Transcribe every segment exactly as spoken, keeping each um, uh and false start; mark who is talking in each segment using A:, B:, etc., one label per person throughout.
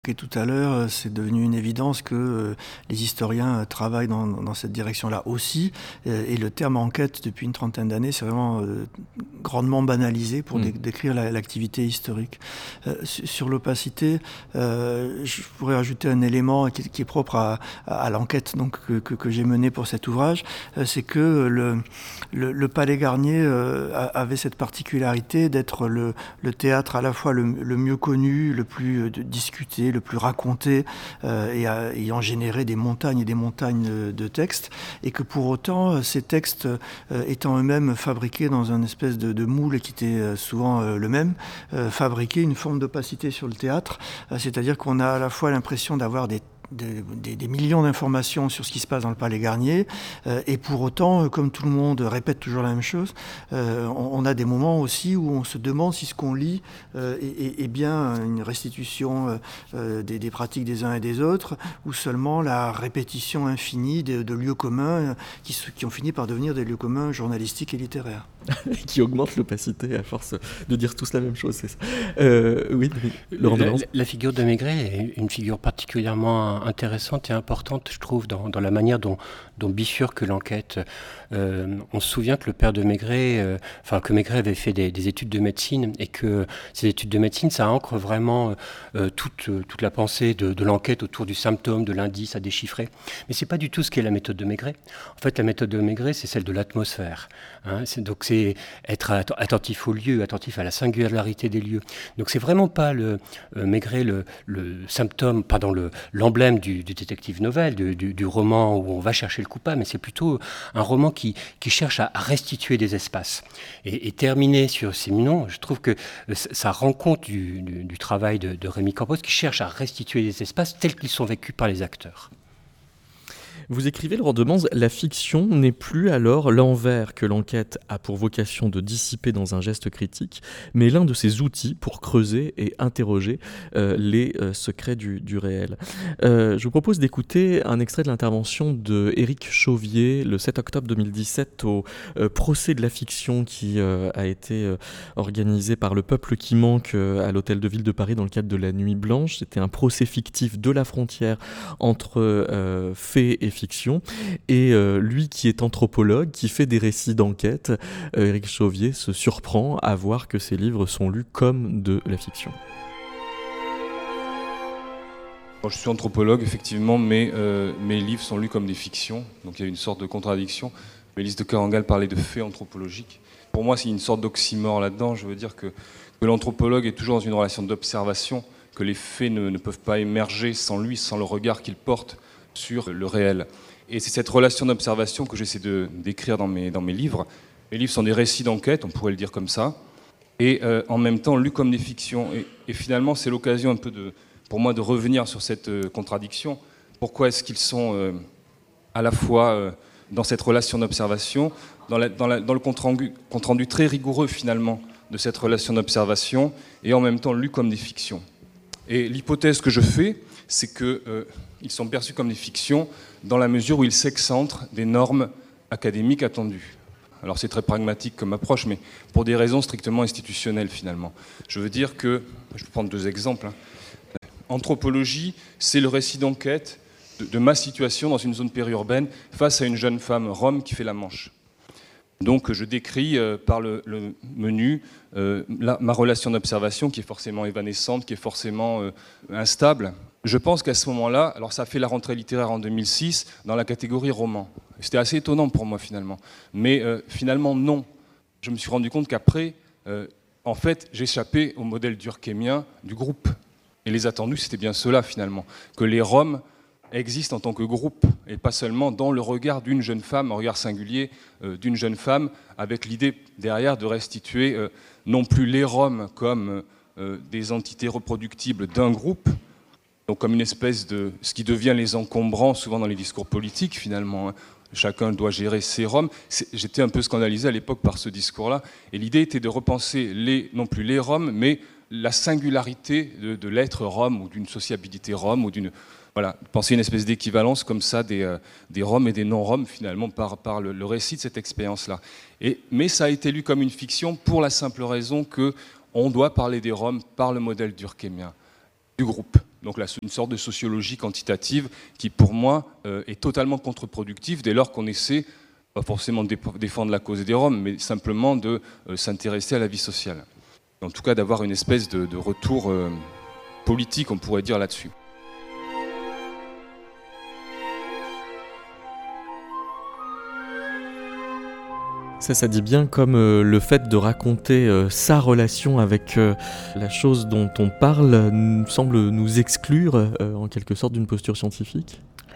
A: Et tout à l'heure, c'est devenu une évidence que euh, les historiens travaillent dans, dans cette direction-là aussi. Euh, et le terme enquête, depuis une trentaine d'années, c'est vraiment euh, grandement banalisé pour mmh. dé- décrire la, l'activité historique. Euh, sur l'opacité, euh, je pourrais ajouter un élément qui, qui est propre à, à, à l'enquête donc, que, que, que j'ai menée pour cet ouvrage. Euh, c'est que le, le, le Palais Garnier euh, avait cette particularité d'être le, le théâtre à la fois le, le mieux connu, le plus euh, discuté, le plus raconté euh, et a, ayant généré des montagnes et des montagnes de, de textes, et que pour autant ces textes euh, étant eux-mêmes fabriqués dans un espèce de, de moule qui était souvent euh, le même, euh, fabriquaient une forme d'opacité sur le théâtre, euh, c'est-à-dire qu'on a à la fois l'impression d'avoir des Des, des, des millions d'informations sur ce qui se passe dans le Palais Garnier, euh, et pour autant, comme tout le monde répète toujours la même chose, euh, on, on a des moments aussi où on se demande si ce qu'on lit euh, est, est bien une restitution euh, des, des pratiques des uns et des autres, ou seulement la répétition infinie de, de lieux communs qui, qui ont fini par devenir des lieux communs journalistiques et littéraires.
B: Qui augmente l'opacité à force de dire tous la même chose, c'est ça. Euh, oui, Laurent
C: la, la figure de Maigret est une figure particulièrement intéressante et importante, je trouve, dans, dans la manière dont, dont bifurque l'enquête. Euh, on se souvient que le père de Maigret, euh, enfin que Maigret avait fait des, des études de médecine, et que ces études de médecine, ça ancre vraiment euh, toute, toute la pensée de, de l'enquête autour du symptôme, de l'indice à déchiffrer. Mais c'est pas du tout ce qu'est la méthode de Maigret. En fait, la méthode de Maigret, c'est celle de l'atmosphère. Hein, c'est, donc c'est être attentif aux lieux, attentif à la singularité des lieux. Donc c'est vraiment pas le euh, Maigret le, le symptôme, pardon, le, l'emblème du, du détective novel, du, du, du roman où on va chercher le coupable, mais c'est plutôt un roman qui, qui cherche à restituer des espaces. Et, et terminer sur Séminon, je trouve que ça rend compte du, du, du travail de, de Rémy Campos, qui cherche à restituer des espaces tels qu'ils sont vécus par les acteurs.
B: Vous écrivez, Laurent Demanze, la fiction n'est plus alors l'envers que l'enquête a pour vocation de dissiper dans un geste critique, mais l'un de ses outils pour creuser et interroger euh, les euh, secrets du, du réel. Euh, je vous propose d'écouter un extrait de l'intervention de Éric Chauvier le sept octobre deux mille dix-sept au euh, procès de la fiction qui euh, a été euh, organisé par Le Peuple qui manque euh, à l'Hôtel de Ville de Paris dans le cadre de la Nuit Blanche. C'était un procès fictif de la frontière entre euh, faits et fiction, et euh, lui qui est anthropologue, qui fait des récits d'enquête, euh, Éric Chauvier se surprend à voir que ses livres sont lus comme de la fiction.
D: Bon, je suis anthropologue, effectivement, mais euh, mes livres sont lus comme des fictions, donc il y a une sorte de contradiction. Mélisse de Kerangal parlait de faits anthropologiques. Pour moi, c'est une sorte d'oxymore là-dedans. Je veux dire que, que l'anthropologue est toujours dans une relation d'observation, que les faits ne, ne peuvent pas émerger sans lui, sans le regard qu'il porte sur le réel. Et c'est cette relation d'observation que j'essaie de décrire dans mes, dans mes livres. Mes livres sont des récits d'enquête, on pourrait le dire comme ça, et euh, en même temps lus comme des fictions. Et, et finalement, c'est l'occasion un peu de, pour moi de revenir sur cette euh, contradiction. Pourquoi est-ce qu'ils sont euh, à la fois euh, dans cette relation d'observation, dans, la, dans, la, dans le compte-rendu, compte-rendu très rigoureux finalement de cette relation d'observation, et en même temps lus comme des fictions. Et l'hypothèse que je fais, c'est qu'ils euh, sont perçus comme des fictions dans la mesure où ils s'excentrent des normes académiques attendues. Alors c'est très pragmatique comme approche, mais pour des raisons strictement institutionnelles finalement. Je veux dire que, je vais prendre deux exemples. Hein. Anthropologie, c'est le récit d'enquête de, de ma situation dans une zone périurbaine face à une jeune femme rome qui fait la manche. Donc je décris euh, par le, le menu euh, la, ma relation d'observation qui est forcément évanescente, qui est forcément euh, instable. Je pense qu'à ce moment-là, alors ça a fait la rentrée littéraire en deux mille six dans la catégorie roman. C'était assez étonnant pour moi finalement. Mais euh, finalement non. Je me suis rendu compte qu'après, euh, en fait, j'échappais au modèle durkheimien du groupe. Et les attendus, c'était bien cela finalement. Que les Roms existent en tant que groupe et pas seulement dans le regard d'une jeune femme, un regard singulier euh, d'une jeune femme, avec l'idée derrière de restituer euh, non plus les Roms comme euh, des entités reproductibles d'un groupe, donc comme une espèce de ce qui devient les encombrants souvent dans les discours politiques finalement. Hein. Chacun doit gérer ses Roms. C'est, j'étais un peu scandalisé à l'époque par ce discours-là, et l'idée était de repenser les, non plus les Roms, mais la singularité de, de l'être Rom ou d'une sociabilité Rom ou d'une Voilà, penser une espèce d'équivalence comme ça des, euh, des Roms et des non-Roms finalement par, par le, le récit de cette expérience-là. Et, mais ça a été lu comme une fiction pour la simple raison qu'on doit parler des Roms par le modèle durkheimien, du groupe. Donc là, une sorte de sociologie quantitative qui, pour moi, euh, est totalement contre-productive dès lors qu'on essaie, pas forcément de défendre la cause des Roms, mais simplement de euh, s'intéresser à la vie sociale. En tout cas, d'avoir une espèce de, de retour euh, politique, on pourrait dire, là-dessus.
B: Ça, ça dit bien comme euh, le fait de raconter euh, sa relation avec euh, la chose dont on parle euh, semble nous exclure euh, en quelque sorte d'une posture scientifique.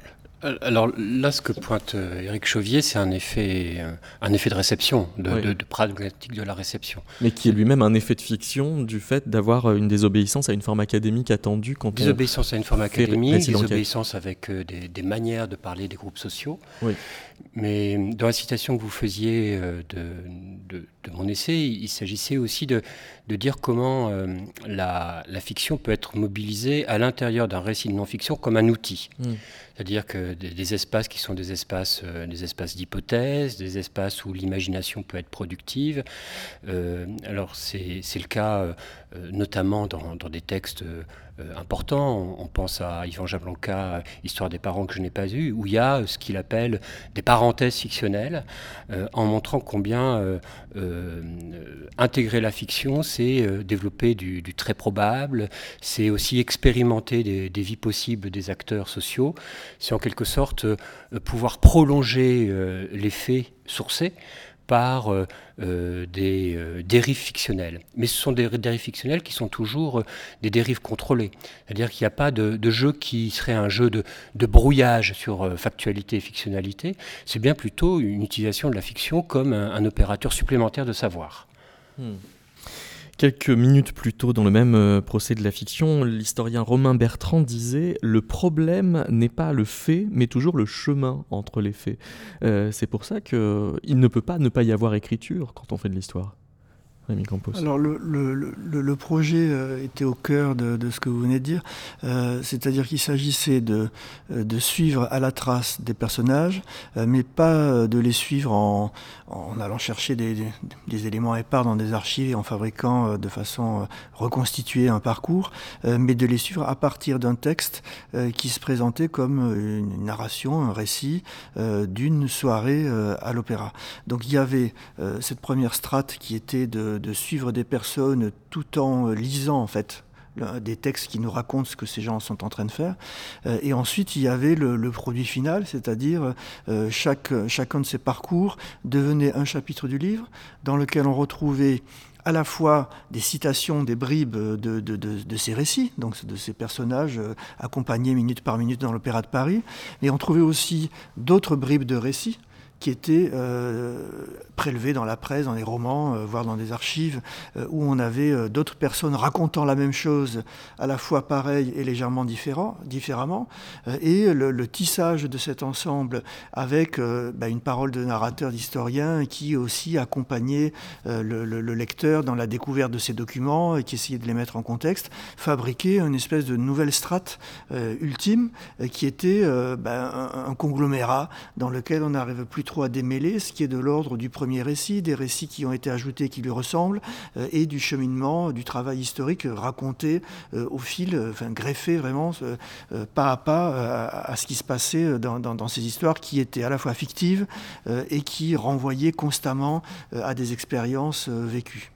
C: Alors là, ce que pointe Éric Chauvier, c'est un effet, un effet de réception, de, oui. de, de pragmatique de la réception.
B: Mais qui est lui-même un effet de fiction du fait d'avoir une désobéissance à une forme académique attendue quand
C: désobéissance on à une forme académique, désobéissance avec des, des manières de parler des groupes sociaux.
B: Oui.
C: Mais dans la citation que vous faisiez de, de, de mon essai, il s'agissait aussi de, de dire comment euh, la, la fiction peut être mobilisée à l'intérieur d'un récit de non-fiction comme un outil. Mm. C'est-à-dire que des, des espaces qui sont des espaces, euh, des espaces d'hypothèse, des espaces où l'imagination peut être productive. Euh, alors c'est, c'est le cas euh, notamment dans, dans des textes euh, importants. On, on pense à Ivan Jablonka, Histoire des parents que je n'ai pas eu, où il y a ce qu'il appelle des parenthèses fictionnelles, euh, en montrant combien euh, euh, intégrer la fiction, c'est euh, développer du, du très probable, c'est aussi expérimenter des, des vies possibles des acteurs sociaux. C'est en quelque sorte euh, pouvoir prolonger euh, les faits sourcés par euh, euh, des euh, dérives fictionnelles. Mais ce sont des dérives fictionnelles qui sont toujours euh, des dérives contrôlées. C'est-à-dire qu'il n'y a pas de, de jeu qui serait un jeu de, de brouillage sur euh, factualité et fictionnalité. C'est bien plutôt une utilisation de la fiction comme un, un opérateur supplémentaire de savoir.
B: Hmm. Quelques minutes plus tôt, dans le même euh, procès de la fiction, l'historien Romain Bertrand disait « Le problème n'est pas le fait, mais toujours le chemin entre les faits euh, ». C'est pour ça qu'il ne peut pas ne pas y avoir écriture quand on fait de l'histoire. Rémi Campos.
A: Alors le, le, le, le projet euh, était au cœur de, de ce que vous venez de dire, euh, c'est-à-dire qu'il s'agissait de, de suivre à la trace des personnages, euh, mais pas de les suivre en, en allant chercher des, des, des éléments épars dans des archives et en fabriquant euh, de façon euh, reconstituée un parcours, euh, mais de les suivre à partir d'un texte euh, qui se présentait comme une narration, un récit euh, d'une soirée euh, à l'opéra. Donc il y avait euh, cette première strate qui était de de suivre des personnes tout en lisant en fait des textes qui nous racontent ce que ces gens sont en train de faire. Euh, et ensuite, il y avait le, le produit final, c'est-à-dire euh, chaque, chacun de ces parcours devenait un chapitre du livre dans lequel on retrouvait à la fois des citations, des bribes de, de, de, de ces récits, donc de ces personnages euh, accompagnés minute par minute dans l'Opéra de Paris, mais on trouvait aussi d'autres bribes de récits qui étaient euh, prélevés dans la presse, dans les romans, euh, voire dans des archives, euh, où on avait euh, d'autres personnes racontant la même chose, à la fois pareil et légèrement différent, différemment. Euh, et le, le tissage de cet ensemble avec euh, bah, une parole de narrateur, d'historien, qui aussi accompagnait euh, le, le, le lecteur dans la découverte de ces documents et qui essayait de les mettre en contexte, fabriquait une espèce de nouvelle strate euh, ultime, euh, qui était euh, bah, un, un conglomérat dans lequel on n'arrive plus trop à démêler ce qui est de l'ordre du premier récit, des récits qui ont été ajoutés qui lui ressemblent, euh, et du cheminement, du travail historique raconté euh, au fil, euh, enfin greffé vraiment euh, euh, pas à pas euh, à, à ce qui se passait dans, dans, dans ces histoires qui étaient à la fois fictives euh, et qui renvoyaient constamment euh, à des expériences euh, vécues.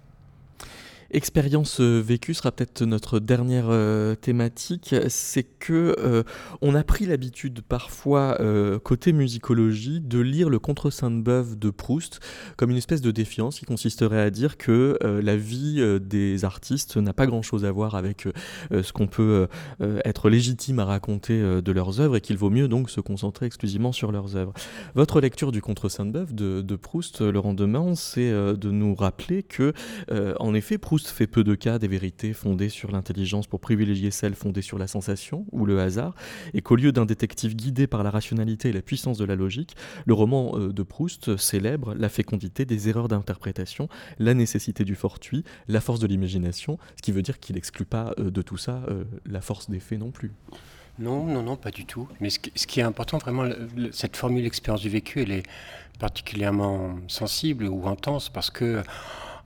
B: Expérience vécue sera peut-être notre dernière euh, thématique, c'est que euh, on a pris l'habitude parfois, euh, côté musicologie, de lire le Contre Sainte-Beuve de Proust comme une espèce de défiance qui consisterait à dire que euh, la vie euh, des artistes n'a pas grand-chose à voir avec euh, ce qu'on peut euh, être légitime à raconter euh, de leurs œuvres et qu'il vaut mieux donc se concentrer exclusivement sur leurs œuvres. Votre lecture du Contre Sainte-Beuve de, de Proust, Laurent Demans, c'est euh, de nous rappeler que, euh, en effet, Proust fait peu de cas des vérités fondées sur l'intelligence pour privilégier celles fondées sur la sensation ou le hasard, et qu'au lieu d'un détective guidé par la rationalité et la puissance de la logique, le roman de Proust célèbre la fécondité des erreurs d'interprétation, la nécessité du fortuit, la force de l'imagination, ce qui veut dire qu'il n'exclut pas de tout ça la force des faits non plus.
C: Non, non, non, pas du tout. Mais ce qui, ce qui est important, vraiment, le, le, cette formule expérience du vécu, elle est particulièrement sensible ou intense parce que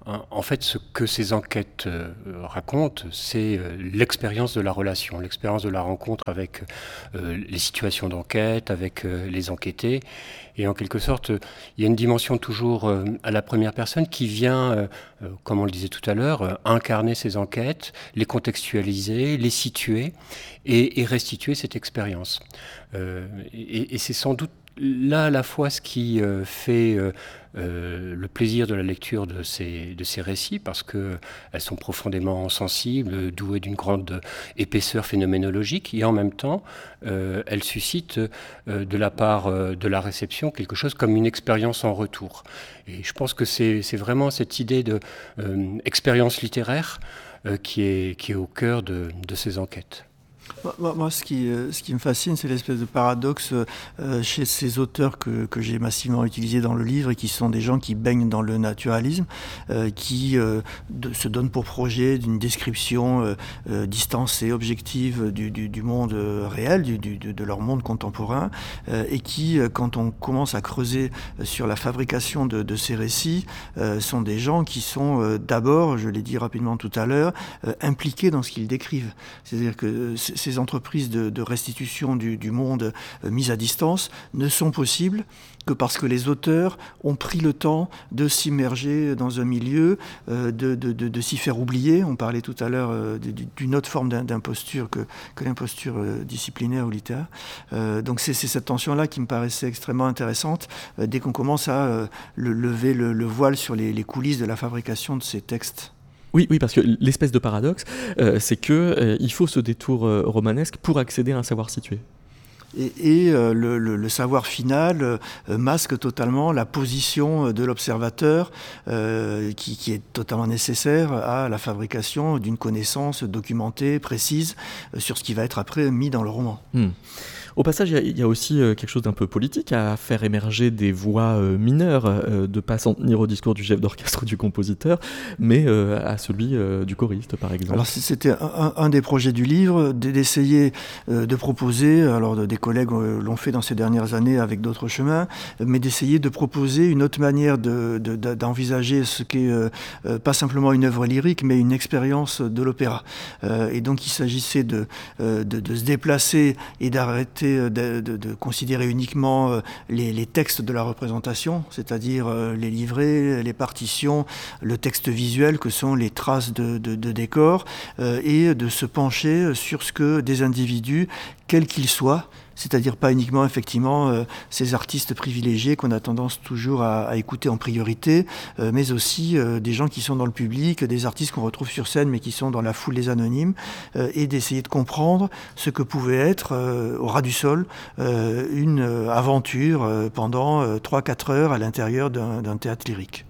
C: En fait, ce que ces enquêtes euh, racontent, c'est euh, l'expérience de la relation, l'expérience de la rencontre avec euh, les situations d'enquête, avec euh, les enquêtés. Et en quelque sorte, euh, il y a une dimension toujours euh, à la première personne qui vient, euh, euh, comme on le disait tout à l'heure, euh, incarner ces enquêtes, les contextualiser, les situer et, et restituer cette expérience. Euh, et, et c'est sans doute là à la fois ce qui euh, fait euh, euh, le plaisir de la lecture de ces, de ces récits, parce qu'elles sont profondément sensibles, douées d'une grande épaisseur phénoménologique, et en même temps, euh, elles suscitent euh, de la part euh, de la réception quelque chose comme une expérience en retour. Et je pense que c'est, c'est vraiment cette idée d'expérience euh, littéraire euh, qui, est, qui est au cœur de, de ces enquêtes.
A: Moi, moi, ce qui, euh, ce qui me fascine, c'est l'espèce de paradoxe euh, chez ces auteurs que, que j'ai massivement utilisés dans le livre et qui sont des gens qui baignent dans le naturalisme, euh, qui euh, de, se donnent pour projet d'une description euh, euh, distancée, objective du, du, du monde réel, du, du, de leur monde contemporain, euh, et qui, quand on commence à creuser sur la fabrication de, de ces récits, euh, sont des gens qui sont euh, d'abord, je l'ai dit rapidement tout à l'heure, euh, impliqués dans ce qu'ils décrivent. C'est-à-dire que ces entreprises de, de restitution du, du monde euh, mises à distance ne sont possibles que parce que les auteurs ont pris le temps de s'immerger dans un milieu, euh, de, de, de, de s'y faire oublier. On parlait tout à l'heure euh, d'une autre forme d'imposture que, que l'imposture euh, disciplinaire ou littéraire. Euh, donc c'est, c'est cette tension-là qui me paraissait extrêmement intéressante euh, dès qu'on commence à euh, le, lever le, le voile sur les, les coulisses de la fabrication de ces textes.
B: Oui, oui, parce que l'espèce de paradoxe, euh, c'est qu'il euh, faut ce détour euh, romanesque pour accéder à un savoir situé.
A: Et, et euh, le, le, le savoir final euh, masque totalement la position de l'observateur euh, qui, qui est totalement nécessaire à la fabrication d'une connaissance documentée, précise, euh, sur ce qui va être après mis dans le roman.
B: Hmm. Au passage, il y, y a aussi euh, quelque chose d'un peu politique à faire émerger des voix euh, mineures, euh, de ne pas s'en tenir au discours du chef d'orchestre ou du compositeur, mais euh, à celui euh, du choriste, par exemple.
A: Alors c'était un, un des projets du livre, d'essayer euh, de proposer, alors des collègues euh, l'ont fait dans ces dernières années avec d'autres chemins, mais d'essayer de proposer une autre manière de, de, de, d'envisager ce qu'est euh, euh, pas simplement une œuvre lyrique, mais une expérience de l'opéra. Euh, et donc il s'agissait de, euh, de, de se déplacer et d'arrêter De, de, de considérer uniquement les, les textes de la représentation, c'est-à-dire les livrets, les partitions, le texte visuel que sont les traces de, de, de décors, euh, et de se pencher sur ce que des individus, quels qu'ils soient, c'est-à-dire pas uniquement effectivement euh, ces artistes privilégiés qu'on a tendance toujours à, à écouter en priorité, euh, mais aussi euh, des gens qui sont dans le public, des artistes qu'on retrouve sur scène mais qui sont dans la foule des anonymes, euh, et d'essayer de comprendre ce que pouvait être euh, au ras du sol euh, une aventure euh, pendant euh, trois à quatre heures à l'intérieur d'un, d'un théâtre lyrique.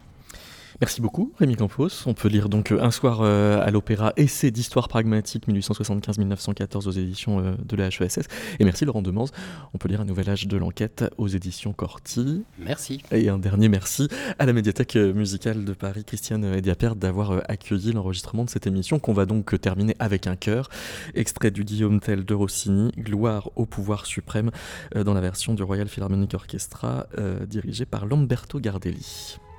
B: Merci beaucoup, Rémi Campos. On peut lire donc Un soir euh, à l'opéra, essai d'histoire pragmatique dix-huit cent soixante-quinze à dix-neuf cent quatorze aux éditions euh, de la H E S S. Et merci Laurent Demanze. On peut lire Un nouvel âge de l'enquête aux éditions Corti.
C: Merci.
B: Et un dernier merci à la Médiathèque musicale de Paris, Christiane Ediaperte, d'avoir accueilli l'enregistrement de cette émission qu'on va donc terminer avec un chœur. Extrait du Guillaume Tell de Rossini, Gloire au pouvoir suprême, euh, dans la version du Royal Philharmonic Orchestra, euh, dirigée par Lamberto Gardelli.